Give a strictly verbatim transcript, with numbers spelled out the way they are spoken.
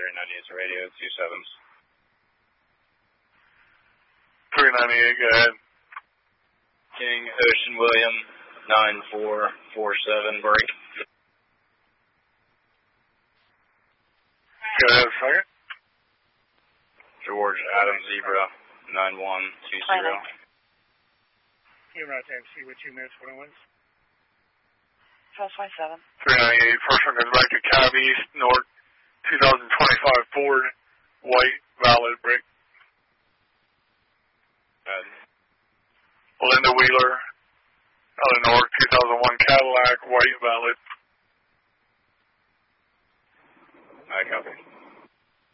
three ninety-eight radio, two sevens. three ninety-eight, go ahead. King Ocean William, nine four four seven, break. Go ahead, second. George Adam Zebra, nine one two zero. Team Route M C with two minutes, one wins. twelve twenty-seven. three ninety-eight, first one goes back to Cab East, North, twenty twenty-five Ford, white, valid, break. Good. Linda Wheeler, out of North, two thousand one Cadillac, white, valid. I copy.